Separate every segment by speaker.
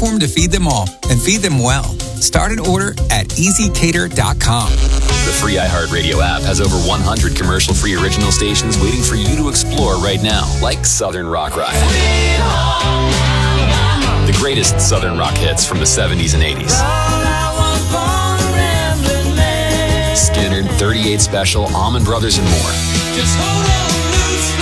Speaker 1: platform to feed them all and feed them well. Start an order at easycater.com.
Speaker 2: The free iHeartRadio app has over 100 commercial-free original stations waiting for you to explore right now, like Southern Rock Ride. The greatest Southern rock hits from the 70s and 80s. Skinner, 38 Special, Allman Brothers, and more.
Speaker 3: Just hold on loose,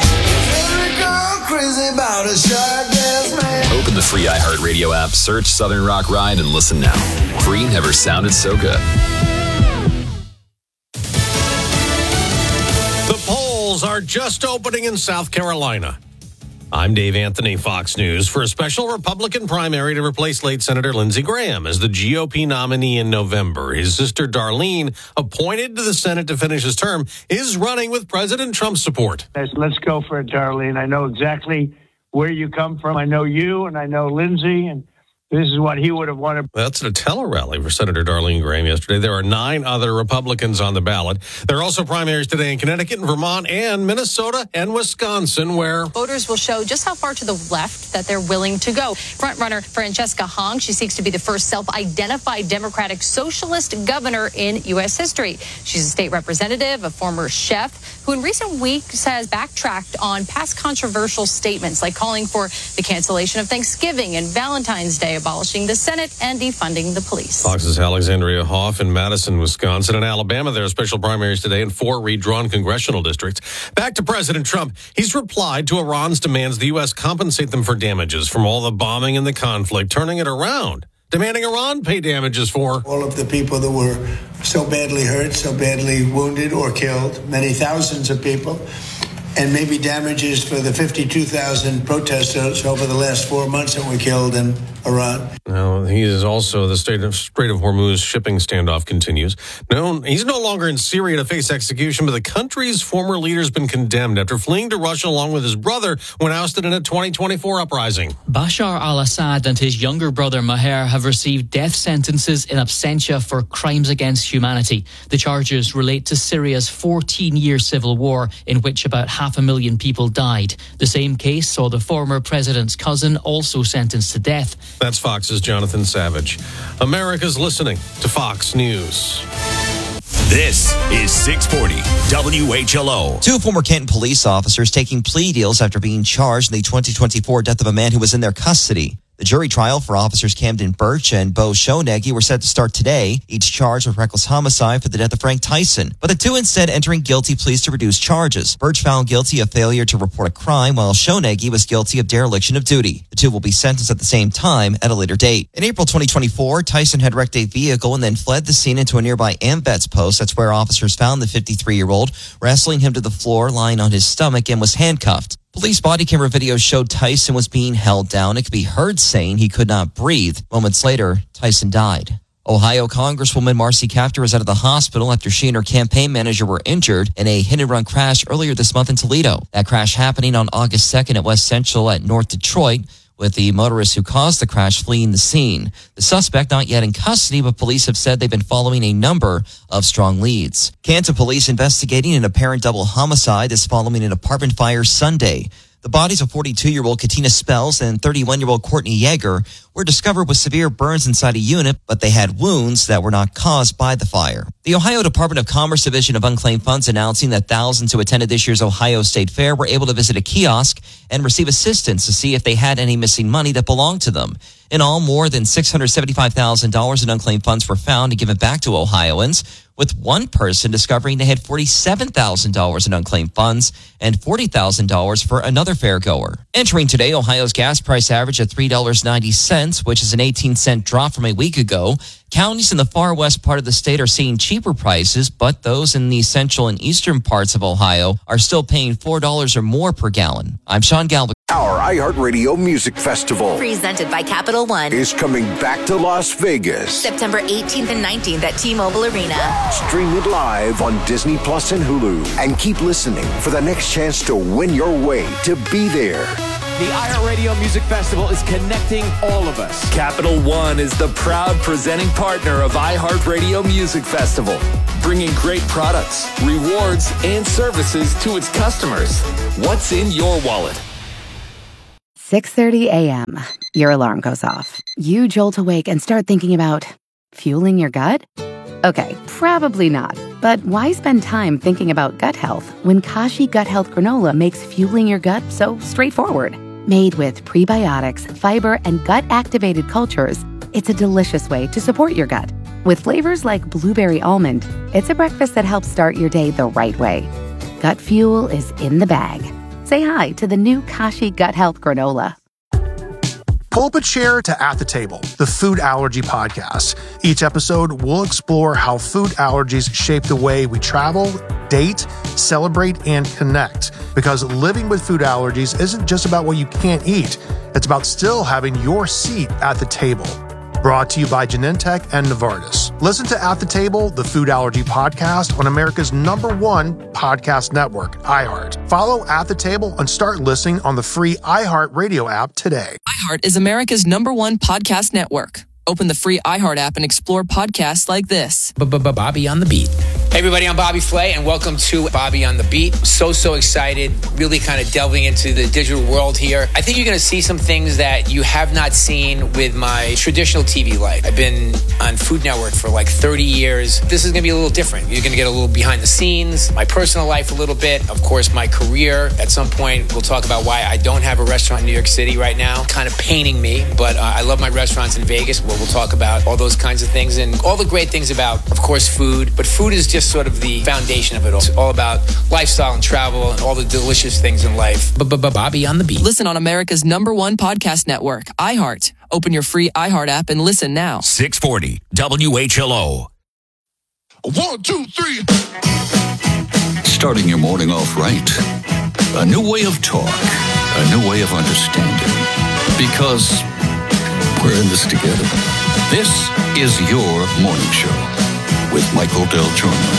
Speaker 3: crazy about a shark dance, man.
Speaker 2: Open the free iHeartRadio app, search Southern Rock Ride, and listen now. Free never sounded so good.
Speaker 4: The polls are just opening in South Carolina. I'm Dave Anthony, Fox News, for a special Republican primary to replace late Senator Lindsey Graham as the GOP nominee in November. His sister Darlene, appointed to the Senate to finish his term, is running with President Trump's support.
Speaker 5: Let's go for it, Darlene. I know exactly where you come from. I know you and I know Lindsey, and this is what he would have wanted.
Speaker 4: That's a tele-rally for Senator Darlene Graham yesterday. There are 9 other Republicans on the ballot. There are also primaries today in Connecticut, Vermont, and Minnesota and Wisconsin, where
Speaker 6: voters will show just how far to the left that they're willing to go. Frontrunner Francesca Hong, she seeks to be the first self-identified Democratic socialist governor in U.S. history. She's a state representative, a former chef, who in recent weeks has backtracked on past controversial statements like calling for the cancellation of Thanksgiving and Valentine's Day, abolishing the Senate, and defunding the police.
Speaker 4: Fox's Alexandria Hoff in Madison, Wisconsin, and Alabama. There are special primaries today in 4 redrawn congressional districts. Back to President Trump. He's replied to Iran's demands the U.S. compensate them for damages from all the bombing and the conflict, turning it around, demanding Iran pay damages for
Speaker 7: all of the people that were so badly hurt, so badly wounded or killed, many thousands of people, and maybe damages for the 52,000 protesters over the last 4 months that were killed in Iran.
Speaker 4: Now, he is also the Strait of Hormuz shipping standoff continues. No, he's no longer in Syria to face execution, but the country's former leader has been condemned after fleeing to Russia along with his brother when ousted in a 2024 uprising.
Speaker 8: Bashar al-Assad and his younger brother Maher have received death sentences in absentia for crimes against humanity. The charges relate to Syria's 14-year civil war in which about 500,000 people died. The same case saw the former president's cousin also sentenced to death.
Speaker 4: That's Fox's Jonathan Savage. America's listening to Fox News.
Speaker 9: This is 640 WHLO.
Speaker 10: 2 former Canton police officers taking plea deals after being charged in the 2024 death of a man who was in their custody. The jury trial for officers Camden Birch and Bo Shoneggy were set to start today, each charged with reckless homicide for the death of Frank Tyson. But the 2 instead entering guilty pleas to reduce charges. Birch found guilty of failure to report a crime, while Shoneggy was guilty of dereliction of duty. The 2 will be sentenced at the same time at a later date. In April 2024, Tyson had wrecked a vehicle and then fled the scene into a nearby AMVETS post. That's where officers found the 53-year-old, wrestling him to the floor, lying on his stomach, and was handcuffed. Police body camera video showed Tyson was being held down. It could be heard saying he could not breathe. Moments later, Tyson died. Ohio Congresswoman Marcy Kaptur is out of the hospital after she and her campaign manager were injured in a hit-and-run crash earlier this month in Toledo. That crash happening on August 2nd at West Central at North Detroit, with the motorist who caused the crash fleeing the scene. The suspect not yet in custody, but police have said they've been following a number of strong leads. Canton police investigating an apparent double homicide is following an apartment fire Sunday. The bodies of 42-year-old Katina Spells and 31-year-old Courtney Yeager were discovered with severe burns inside a unit, but they had wounds that were not caused by the fire. The Ohio Department of Commerce Division of Unclaimed Funds announcing that thousands who attended this year's Ohio State Fair were able to visit a kiosk and receive assistance to see if they had any missing money that belonged to them. In all, more than $675,000 in unclaimed funds were found and given back to Ohioans, with one person discovering they had $47,000 in unclaimed funds and $40,000 for another fairgoer. Entering today, Ohio's gas price average at $3.90, which is an 18-cent drop from a week ago. Counties in the far west part of the state are seeing cheaper prices, but those in the central and eastern parts of Ohio are still paying $4 or more per gallon. I'm Sean Galvin.
Speaker 9: Our iHeartRadio Music Festival,
Speaker 11: presented by Capital One,
Speaker 9: is coming back to Las Vegas.
Speaker 11: September 18th and 19th at T-Mobile Arena.
Speaker 9: Stream it live on Disney Plus and Hulu. And keep listening for the next chance to win your way to be there.
Speaker 12: The iHeartRadio Music Festival is connecting all of us.
Speaker 13: Capital One is the proud presenting partner of iHeartRadio Music Festival, bringing great products, rewards, and services to its customers. What's in your wallet?
Speaker 14: 6:30 a.m. Your alarm goes off. You jolt awake and start thinking about fueling your gut? Okay, probably not. But why spend time thinking about gut health when Kashi Gut Health Granola makes fueling your gut so straightforward? Made with prebiotics, fiber, and gut-activated cultures, it's a delicious way to support your gut. With flavors like blueberry almond, it's a breakfast that helps start your day the right way. Gut fuel is in the bag. Say hi to the new Kashi Gut Health Granola.
Speaker 15: Pull up a chair to At the Table, the food allergy podcast. Each episode, we'll explore how food allergies shape the way we travel, date, celebrate, and connect. Because living with food allergies isn't just about what you can't eat. It's about still having your seat at the table. Brought to you by Genentech and Novartis. Listen to At the Table, the food allergy podcast on America's #1 podcast network, iHeart. Follow At the Table and start listening on the free iHeart Radio app today.
Speaker 16: iHeart is America's #1 podcast network. Open the free iHeart app and explore podcasts like this.
Speaker 17: Bobby on the Beat. Hey everybody, I'm Bobby Flay and welcome to Bobby on the Beat. So excited, really kind of delving into the digital world here. I think you're going to see some things that you have not seen with my traditional TV life. I've been on Food Network for like 30 years. This is going to be a little different. You're going to get a little behind the scenes, my personal life a little bit, of course my career. At some point we'll talk about why I don't have a restaurant in New York City right now. Kind of paining me, but I love my restaurants in Vegas. We'll talk about all those kinds of things and all the great things about, of course, food. But food is just sort of the foundation of it all. It's all about lifestyle and travel and all the delicious things in life. Bobby on the Beat.
Speaker 16: Listen on America's #1 podcast network, iHeart. Open your free iHeart app and listen now.
Speaker 18: 640 WHLO.
Speaker 3: 1, 2, 3.
Speaker 18: Starting your morning off right. A new way of talk. A new way of understanding. Because we're in this together. This is your morning show with Michael Del Giorno.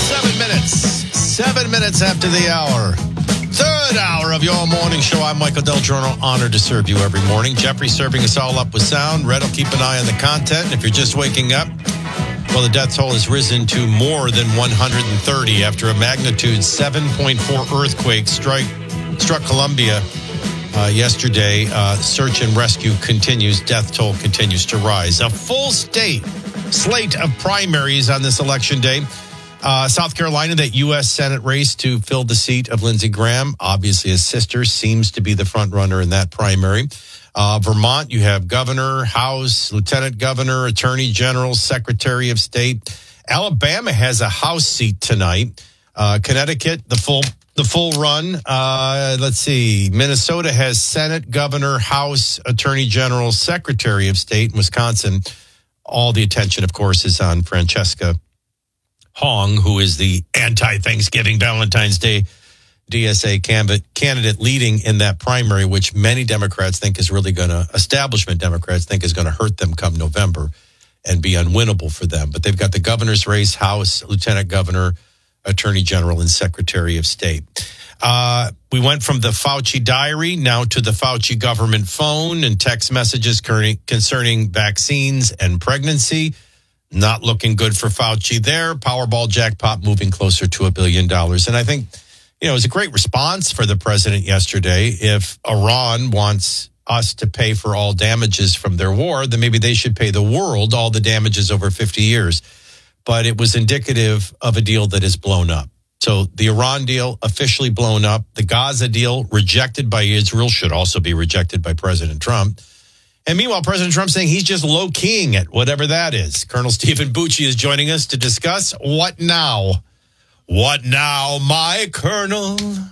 Speaker 19: 7 minutes after the hour. Third hour of your morning show. I'm Michael Del Giorno, honored to serve you every morning. Jeffrey serving us all up with sound. Red will keep an eye on the content. And if you're just waking up, well, the death toll has risen to more than 130 after a magnitude 7.4 earthquake struck Colombia yesterday. Search and rescue continues. Death toll continues to rise. A full slate of primaries on this election day. South Carolina, that U.S. Senate race to fill the seat of Lindsey Graham. Obviously, his sister seems to be the front runner in that primary. Vermont, you have governor, House, lieutenant governor, attorney general, secretary of state. Alabama has a House seat tonight. Connecticut, the full run. Let's see. Minnesota has Senate, governor, House, attorney general, secretary of state. Wisconsin, all the attention, of course, is on Francesca Hong, who is the anti-Thanksgiving Valentine's Day DSA candidate leading in that primary, which many Democrats think is really establishment Democrats think is going to hurt them come November and be unwinnable for them. But they've got the governor's race, House, lieutenant governor, attorney general, and secretary of state. We went from the Fauci diary now to the Fauci government phone and text messages concerning vaccines and pregnancy. Not looking good for Fauci there. Powerball jackpot moving closer to $1 billion. And I think, it was a great response for the president yesterday. If Iran wants us to pay for all damages from their war, then maybe they should pay the world all the damages over 50 years. But it was indicative of a deal that is blown up. So the Iran deal officially blown up. The Gaza deal rejected by Israel should also be rejected by President Trump. And meanwhile, President Trump saying he's just low-keying it, whatever that is. Colonel Stephen Bucci is joining us to discuss what now. What now, my Colonel?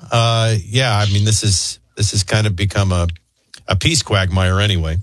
Speaker 19: This has kind of become a peace quagmire anyway.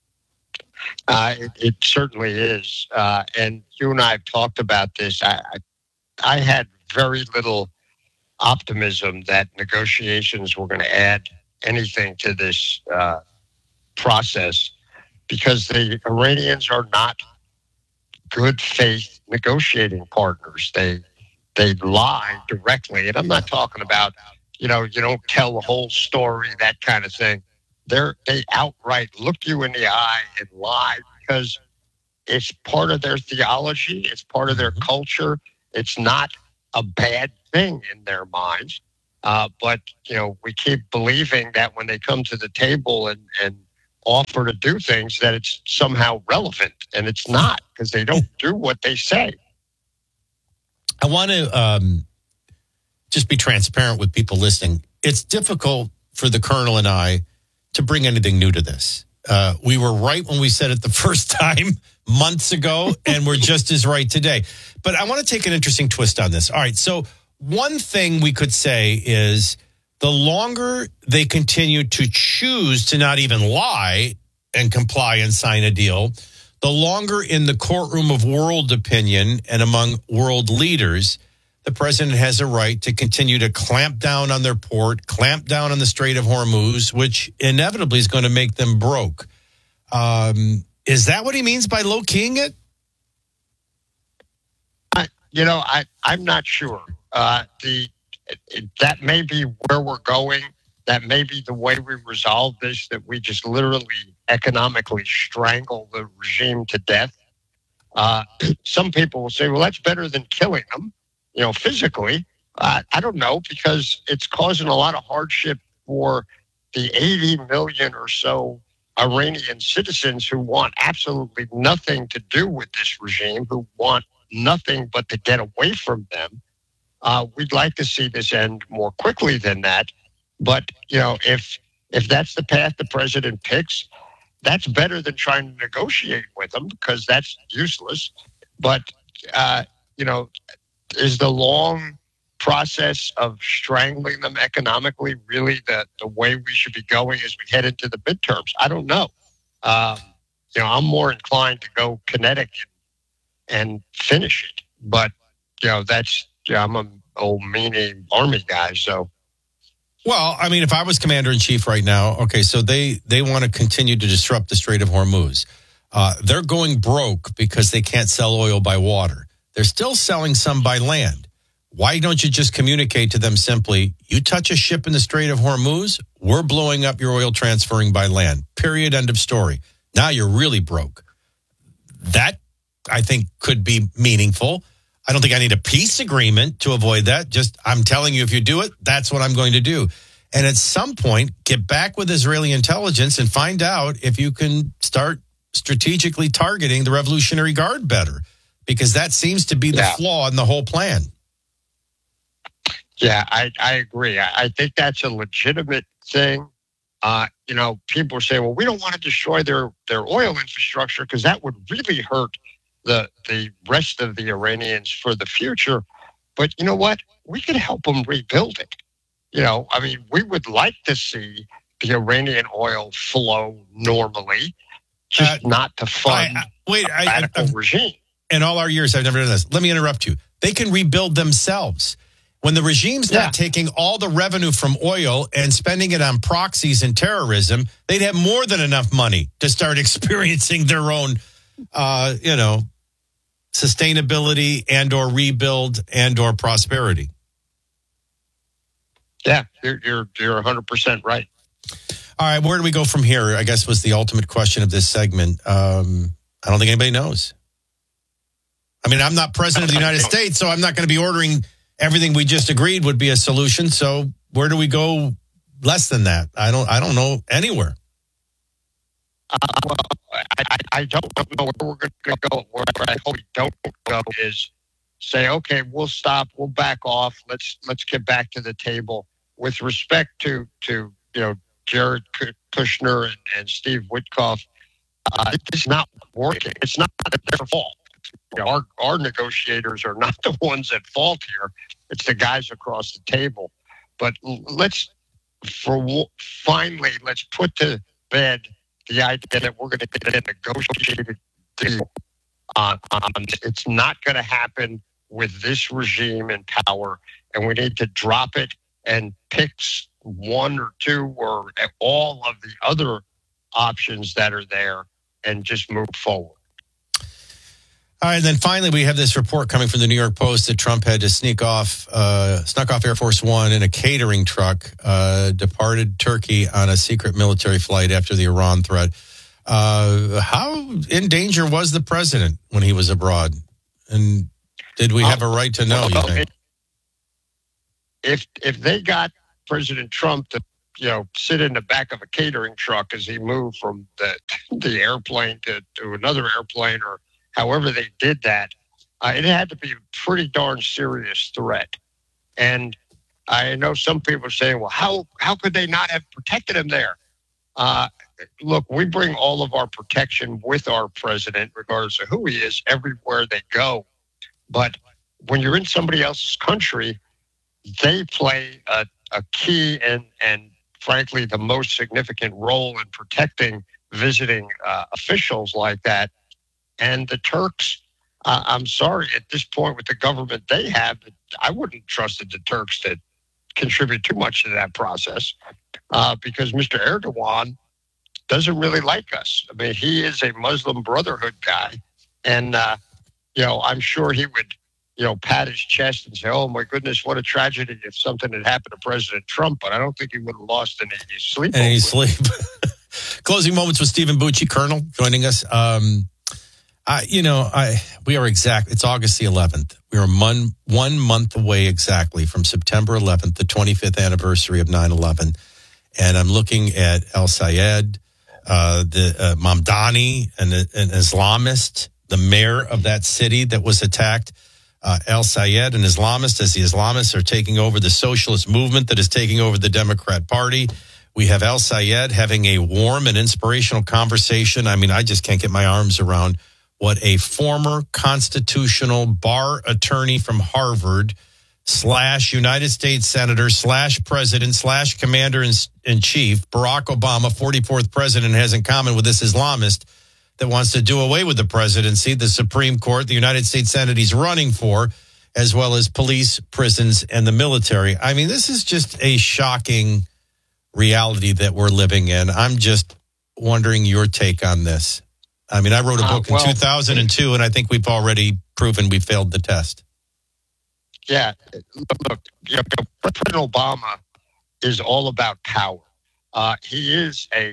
Speaker 20: It certainly is. And you and I have talked about this. I had very little optimism that negotiations were going to add anything to this process because the Iranians are not good faith negotiating partners. They lie directly. And I'm not talking about, you don't tell the whole story, that kind of thing. They outright look you in the eye and lie because it's part of their theology. It's part of their culture. It's not a bad thing in their minds. But, we keep believing that when they come to the table and offer to do things, that it's somehow relevant. And it's not, because they don't do what they say.
Speaker 19: I want to just be transparent with people listening. It's difficult for the Colonel and I to bring anything new to this. We were right when we said it the first time months ago, and we're just as right today. But I want to take an interesting twist on this. All right, so one thing we could say is the longer they continue to choose to not even lie and comply and sign a deal, the longer in the courtroom of world opinion and among world leaders, the president has a right to continue to clamp down on their port, clamp down on the Strait of Hormuz, which inevitably is going to make them broke. Is that what he means by low-keying it?
Speaker 20: I'm not sure. That may be where we're going. That may be the way we resolve this, that we just literally economically strangle the regime to death. Some people will say, well, that's better than killing them, physically. I don't know, because it's causing a lot of hardship for the 80 million or so Iranian citizens who want absolutely nothing to do with this regime, who want nothing but to get away from them. We'd like to see this end more quickly than that. But, if that's the path the president picks, that's better than trying to negotiate with them, because that's useless. But, is the long process of strangling them economically really the way we should be going as we head into the midterms? I don't know. I'm more inclined to go kinetic and finish it. But, I'm an old meanie army guy, so.
Speaker 19: Well, I mean, if I was commander-in-chief right now, okay, so they want to continue to disrupt the Strait of Hormuz. They're going broke because they can't sell oil by water. They're still selling some by land. Why don't you just communicate to them simply, you touch a ship in the Strait of Hormuz, we're blowing up your oil transferring by land. Period, end of story. Now you're really broke. That, I think, could be meaningful. I don't think I need a peace agreement to avoid that. Just, I'm telling you, if you do it, that's what I'm going to do. And at some point, get back with Israeli intelligence and find out if you can start strategically targeting the Revolutionary Guard better, because that seems to be the flaw in the whole plan.
Speaker 20: Yeah, I agree. I think that's a legitimate thing. People say, well, we don't want to destroy their oil infrastructure because that would really hurt the rest of the Iranians for the future. But you know what? We could help them rebuild it. We would like to see the Iranian oil flow normally, just not to fund a radical regime.
Speaker 19: In all our years, I've never done this. Let me interrupt you. They can rebuild themselves. When the regime's not taking all the revenue from oil and spending it on proxies and terrorism, they'd have more than enough money to start experiencing their own, sustainability and or rebuild and or prosperity.
Speaker 20: Yeah, you're 100% right.
Speaker 19: All right, where do we go from here? I guess was the ultimate question of this segment. I don't think anybody knows. I mean, I'm not president of the United States, so I'm not going to be ordering everything we just agreed would be a solution. So where do we go less than that? I don't know anywhere.
Speaker 20: I don't know where we're going to go. Where I hope we don't go is say, okay, we'll stop, we'll back off. Let's get back to the table with respect to Jared Kushner and Steve Witkoff. It's not working. It's not their fault. Our negotiators are not the ones at fault here. It's the guys across the table. But let's put to bed the idea that we're going to get a negotiated deal. It's not going to happen with this regime in power, and we need to drop it and pick one or two or all of the other options that are there and just move forward.
Speaker 19: All right, and then finally, we have this report coming from the New York Post that Trump had to snuck off Air Force One in a catering truck, departed Turkey on a secret military flight after the Iran threat. How in danger was the president when he was abroad? And did we have a right to know, you think?
Speaker 20: if they got President Trump to, sit in the back of a catering truck as he moved from the airplane to another airplane, or however they did that, it had to be a pretty darn serious threat. And I know some people are saying, well, how could they not have protected him there? Look, we bring all of our protection with our president, regardless of who he is, everywhere they go. But when you're in somebody else's country, they play a key and frankly, the most significant role in protecting visiting officials like that. And the Turks, I'm sorry, at this point with the government they have, I wouldn't trust the Turks to contribute too much to that process because Mr. Erdogan doesn't really like us. I mean, he is a Muslim Brotherhood guy. And, I'm sure he would, pat his chest and say, oh, my goodness, what a tragedy if something had happened to President Trump. But I don't think he would have lost any sleep.
Speaker 19: Any sleep. Closing moments with Stephen Bucci, Colonel, joining us. We are it's August the 11th. We are 1 month away exactly from September 11th, the 25th anniversary of 9/11. And I'm looking at El Sayed, the Mamdani, an Islamist, the mayor of that city that was attacked. El Sayed, an Islamist, as the Islamists are taking over the socialist movement that is taking over the Democrat Party. We have El Sayed having a warm and inspirational conversation. I mean, I just can't get my arms around what a former constitutional bar attorney from Harvard / United States Senator / President / Commander-in-Chief, Barack Obama, 44th president, has in common with this Islamist that wants to do away with the presidency, the Supreme Court, the United States Senate he's running for, as well as police, prisons, and the military. I mean, this is just a shocking reality that we're living in. I'm just wondering your take on this. I mean, I wrote a book in 2002, and I think we've already proven we failed the test.
Speaker 20: Yeah, look, President Obama is all about power. He is a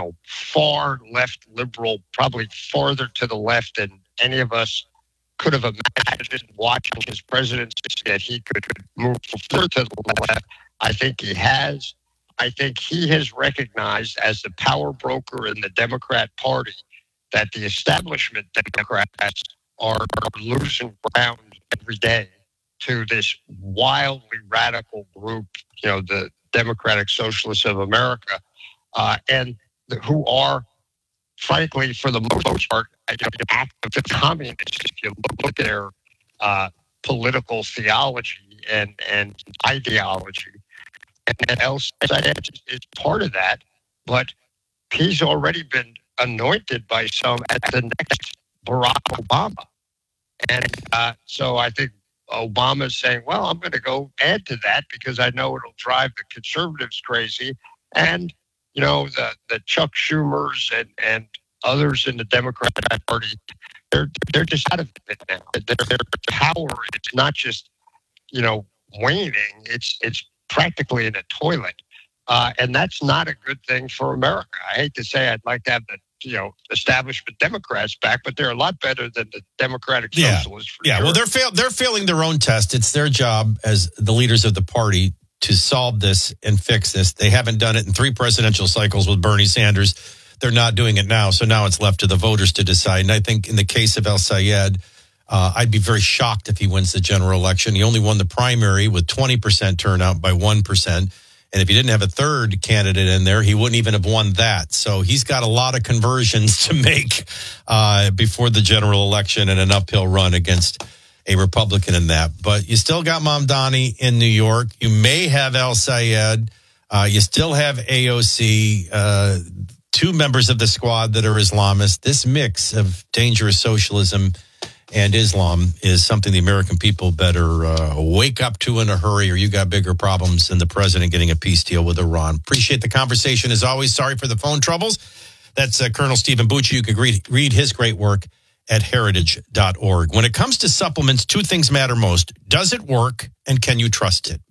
Speaker 20: far left liberal, probably farther to the left than any of us could have imagined watching his presidency, that he could move further to the left. I think he has. I think he has recognized as the power broker in the Democrat Party that the establishment Democrats are losing ground every day to this wildly radical group, the Democratic Socialists of America, and who are, frankly, for the most part, active communists. If you look at their political theology and ideology, and El Sayed is part of that, but he's already been anointed by some as the next Barack Obama. And so I think Obama's saying, well, I'm going to go add to that because I know it'll drive the conservatives crazy. And, the Chuck Schumers and others in the Democratic Party, they're just out of it now. Their power, it's not just, waning. It's practically in a toilet. And that's not a good thing for America. I hate to say I'd like to have the establishment Democrats back, but they're a lot better than the Democratic Socialists.
Speaker 19: Sure. Well, they're failing their own test. It's their job as the leaders of the party to solve this and fix this. They haven't done it in 3 presidential cycles with Bernie Sanders. They're not doing it now. So now it's left to the voters to decide. And I think in the case of El Sayed, I'd be very shocked if he wins the general election. He only won the primary with 20% turnout by 1%. And if he didn't have a third candidate in there, he wouldn't even have won that. So he's got a lot of conversions to make before the general election and an uphill run against a Republican in that. But you still got Mamdani in New York. You may have El Sayed. You still have AOC, 2 members of the squad that are Islamists. This mix of dangerous socialism and Islam is something the American people better wake up to in a hurry, or you got bigger problems than the president getting a peace deal with Iran. Appreciate the conversation as always. Sorry for the phone troubles. That's Colonel Stephen Bucci. You can read his great work at heritage.org. When it comes to supplements, 2 things matter most. Does it work, and can you trust it?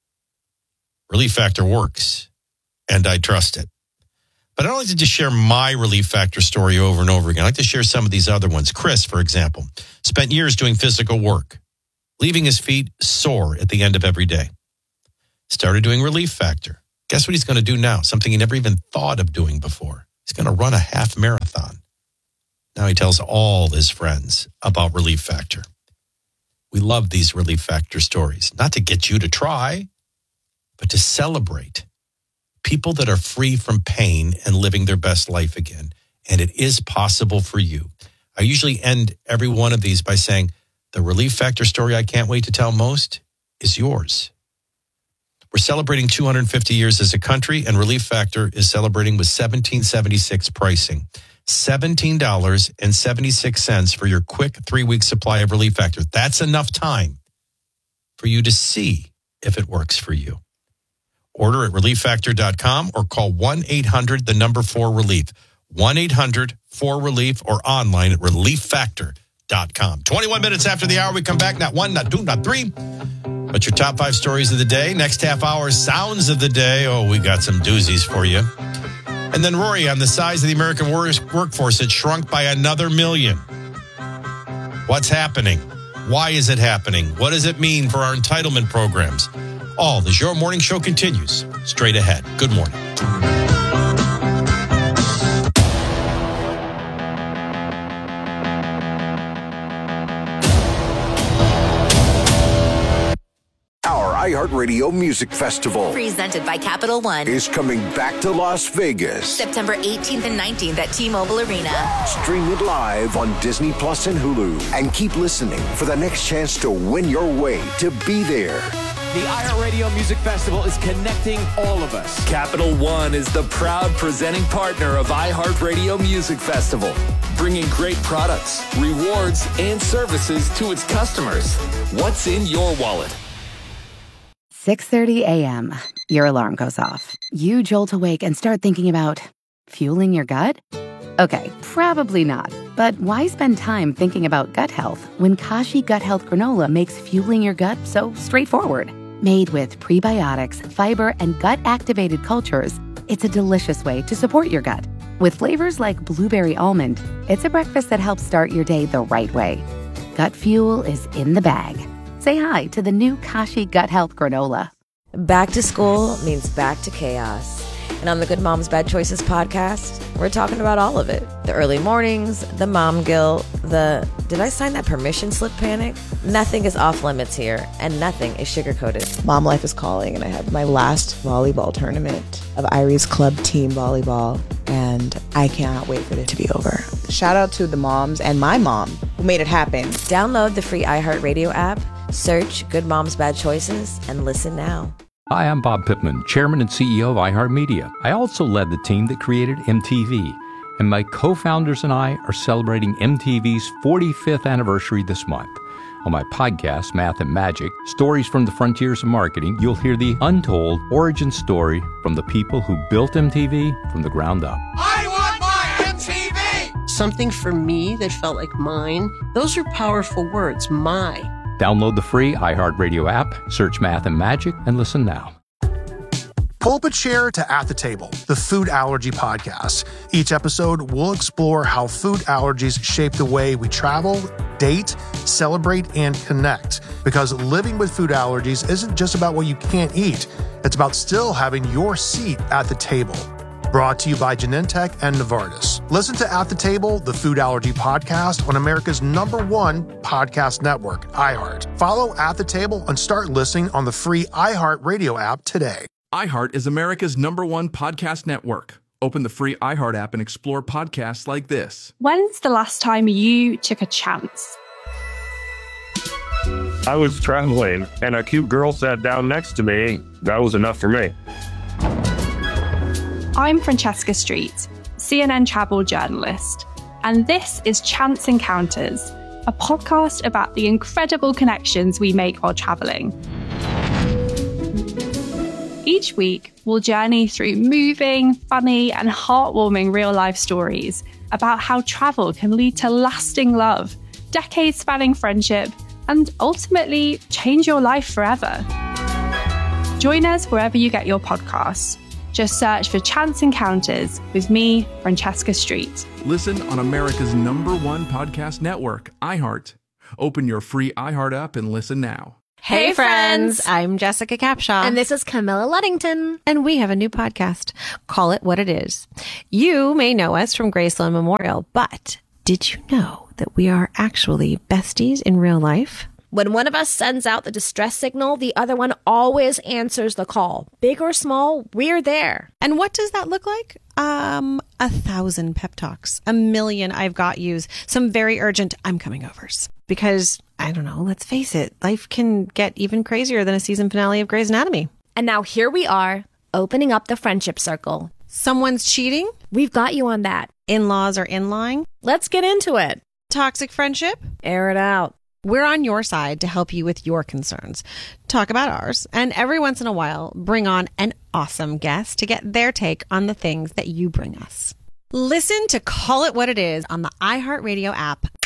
Speaker 19: Relief Factor works, and I trust it. But I don't like to just share my Relief Factor story over and over again. I like to share some of these other ones. Chris, for example, spent years doing physical work, leaving his feet sore at the end of every day. started doing Relief Factor. Guess what he's going to do now? Something he never even thought of doing before. He's going to run a half marathon. Now he tells all his friends about Relief Factor. We love these Relief Factor stories, not to get you to try, but to celebrate people that are free from pain and living their best life again. And it is possible for you. I usually end every one of these by saying, the Relief Factor story I can't wait to tell most is yours. We're celebrating 250 years as a country, and Relief Factor is celebrating with $17.76 pricing. $17.76 for your quick 3-week supply of Relief Factor. That's enough time for you to see if it works for you. Order at ReliefFactor.com or call 1-800-4-RELIEF. 1-800-4-RELIEF or online at ReliefFactor.com. 21 minutes after the hour, we come back. Not one, not two, not three. But your top 5 stories of the day. Next half hour, sounds of the day. Oh, we got some doozies for you. And then Rory on the size of the American workforce. It shrunk by another million. What's happening? Why is it happening? What does it mean for our entitlement programs? All as your morning show continues straight ahead. Good morning.
Speaker 9: iHeartRadio Music Festival,
Speaker 11: presented by Capital One,
Speaker 9: is coming back to Las Vegas.
Speaker 11: September 18th and 19th at T-Mobile Arena.
Speaker 9: Stream it live on Disney Plus and Hulu. And keep listening for the next chance to win your way to be there.
Speaker 12: The iHeartRadio Music Festival is connecting all of us.
Speaker 13: Capital One is the proud presenting partner of iHeartRadio Music Festival, bringing great products, rewards, and services to its customers. What's in your wallet?
Speaker 14: 6:30 a.m. Your alarm goes off. You jolt awake and start thinking about fueling your gut? Okay, probably not. But why spend time thinking about gut health when Kashi Gut Health Granola makes fueling your gut so straightforward? Made with prebiotics, fiber, and gut-activated cultures, it's a delicious way to support your gut. With flavors like blueberry almond, it's a breakfast that helps start your day the right way. Gut fuel is in the bag. Say hi to the new Kashi Gut Health Granola.
Speaker 21: Back to school means back to chaos. And on the Good Moms Bad Choices podcast, we're talking about all of it. The early mornings, the mom guilt, the did I sign that permission slip panic? Nothing is off limits here, and nothing is sugar-coated.
Speaker 22: Mom life is calling, and I have my last volleyball tournament of Irie's club team volleyball, and I cannot wait for it to be over. Shout out to the moms and my mom who made it happen.
Speaker 21: Download the free iHeartRadio app, search Good Moms Bad Choices, and listen now.
Speaker 23: Hi, I'm Bob Pittman, Chairman and CEO of iHeartMedia. I also led the team that created MTV, and my co-founders and I are celebrating MTV's 45th anniversary this month. On my podcast, Math and Magic, Stories from the Frontiers of Marketing, you'll hear the untold origin story from the people who built MTV from the ground up.
Speaker 24: I want my MTV! Something for me that felt like mine. Those are powerful words, my.
Speaker 23: Download the free iHeartRadio app, search Math and Magic, and listen now.
Speaker 15: Pull up a chair to At the Table, the food allergy podcast. Each episode, we'll explore how food allergies shape the way we travel, date, celebrate, and connect. Because living with food allergies isn't just about what you can't eat. It's about still having your seat at the table. Brought to you by Genentech and Novartis. Listen to At the Table, the food allergy podcast on America's #1 podcast network, iHeart. Follow At the Table and start listening on the free iHeartRadio app today.
Speaker 25: iHeart is America's #1 podcast network. Open the free iHeart app and explore podcasts like this.
Speaker 26: When's the last time you took a chance?
Speaker 27: I was traveling and a cute girl sat down next to me. That was enough for me.
Speaker 26: I'm Francesca Street, CNN travel journalist, and this is Chance Encounters, a podcast about the incredible connections we make while traveling. Each week, we'll journey through moving, funny, and heartwarming real-life stories about how travel can lead to lasting love, decades-spanning friendship, and ultimately change your life forever. Join us wherever you get your podcasts. Just search for Chance Encounters with me, Francesca Street.
Speaker 25: Listen on America's #1 podcast network, iHeart. Open your free iHeart app and listen now.
Speaker 1: Hey friends, I'm Jessica Capshaw.
Speaker 2: And this is Camilla Luddington.
Speaker 1: And we have a new podcast, Call It What It Is. You may know us from Graceland Memorial, but did you know that we are actually besties in real life?
Speaker 2: When one of us sends out the distress signal, the other one always answers the call. Big or small, we're there.
Speaker 1: And what does that look like? 1,000 pep talks, 1,000,000 I've got yous, some very urgent I'm coming overs. Because, I don't know, let's face it, life can get even crazier than a season finale of Grey's Anatomy.
Speaker 2: And now here we are, opening up the friendship circle.
Speaker 1: Someone's cheating?
Speaker 2: We've got you on that.
Speaker 1: In-laws are in-lying?
Speaker 2: Let's get into it.
Speaker 1: Toxic friendship?
Speaker 2: Air it out.
Speaker 1: We're on your side to help you with your concerns. Talk about ours, and every once in a while, bring on an awesome guest to get their take on the things that you bring us. Listen to Call It What It Is on the iHeartRadio app,